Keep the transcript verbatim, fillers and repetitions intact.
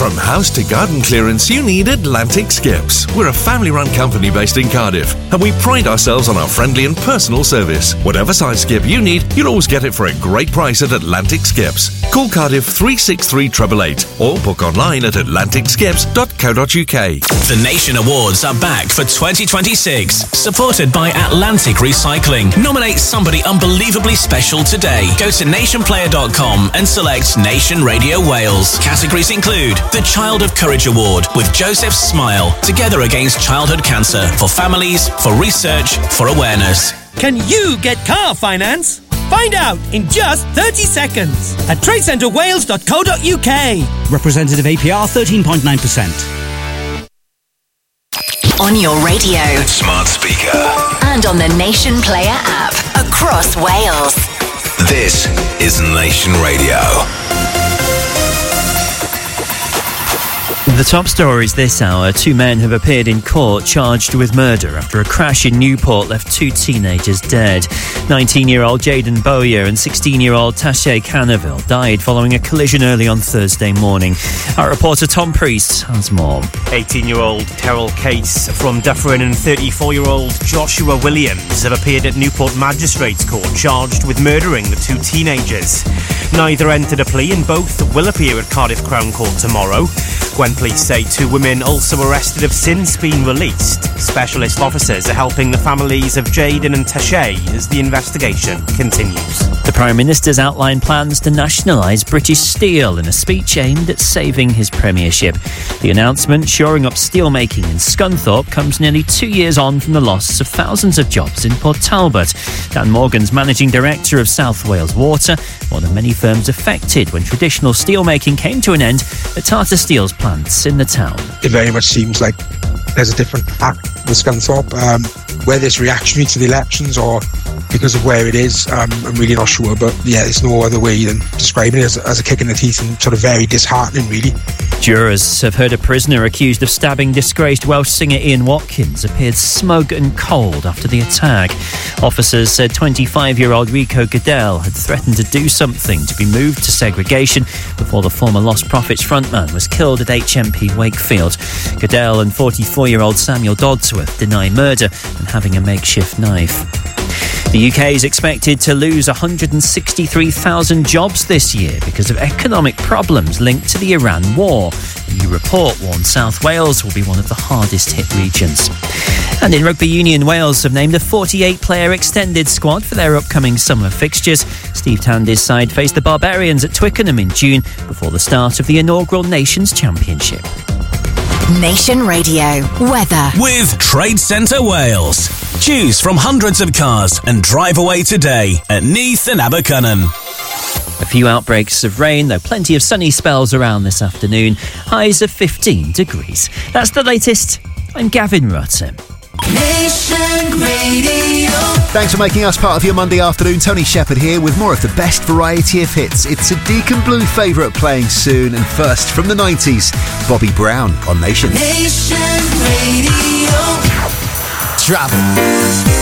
From house to garden clearance, you need Atlantic Skips. We're a family-run company based in Cardiff, and we pride ourselves on our friendly and personal service. Whatever size skip you need, you'll always get it for a great price at Atlantic Skips. Call Cardiff three six three eight eight eight or book online at atlantic skips dot co dot uk. The Nation Awards are back for twenty twenty-six, supported by Atlantic Recycling. Nominate somebody unbelievably special today. Go to nation player dot com and select Nation Radio Wales. Categories include the Child of Courage Award with Joseph Smile, Together Against Childhood Cancer, for families, for research, for awareness. Can you get car finance? Find out in just thirty seconds at trade centre wales dot co dot uk. Representative A P R thirteen point nine percent. On your radio, smart speaker, and on the Nation Player app across Wales. This is Nation Radio. The top stories this hour. Two men have appeared in court charged with murder after a crash in Newport left two teenagers dead. nineteen-year-old Jaden Bowyer and sixteen-year-old Tashay Canaville died following a collision early on Thursday morning. Our reporter Tom Priest has more. eighteen-year-old Terrell Case from Dufferin and thirty-four-year-old Joshua Williams have appeared at Newport Magistrates Court charged with murdering the two teenagers. Neither entered a plea and both will appear at Cardiff Crown Court tomorrow. When police say two women also arrested have since been released. Specialist officers are helping the families of Jaden and Tashay as the investigation continues. The Prime Minister's outlined plans to nationalise British Steel in a speech aimed at saving his premiership. The announcement, shoring up steelmaking in Scunthorpe, comes nearly two years on from the loss of thousands of jobs in Port Talbot. Dan Morgan's managing director of South Wales Water, one of many firms affected when traditional steelmaking came to an end at Tata Steel's plants in the town. It very much seems like there's a different act with Scunthorpe. Um, whether it's reactionary to the elections or because of where it is, um, I'm really not sure. But yeah, there's no other way than describing it as, as a kick in the teeth and sort of very disheartening, really. Jurors have heard a prisoner accused of stabbing disgraced Welsh singer Ian Watkins appeared smug and cold after the attack. Officers said twenty-five-year-old Rico Goodell had threatened to do something to be moved to segregation before the former Lost Prophets frontman was killed at H M P Wakefield. Goodell and forty-four-year-old Samuel Dodsworth deny murder and having a makeshift knife. The U K is expected to lose one hundred sixty-three thousand jobs this year because of economic problems linked to the Iran war. A new report warns South Wales will be one of the hardest hit regions. And in rugby union, Wales have named a forty-eight player extended squad for their upcoming summer fixtures. Steve Tandy's side face the Barbarians at Twickenham in June before the start of the inaugural Nations Championship. Nation Radio weather with Trade Centre Wales. Choose from hundreds of cars and drive away today at Neath and Abercynon. A few outbreaks of rain, though plenty of sunny spells around this afternoon. Highs of fifteen degrees. That's the latest. I'm Gavin Rutter. Nation Radio. Thanks for making us part of your Monday afternoon. Tony Shepherd here with more of the best variety of hits. It's a Deacon Blue favourite playing soon, and first from the nineties, Bobby Brown on Nation. Nation Radio. Travel.